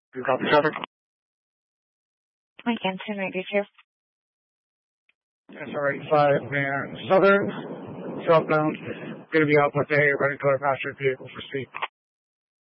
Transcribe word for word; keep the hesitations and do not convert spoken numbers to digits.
You copy traffic? Mike Anson, ninety-two. S R eighty-five, man. Southern, southbound, going to be out with a running color passenger vehicle for speed.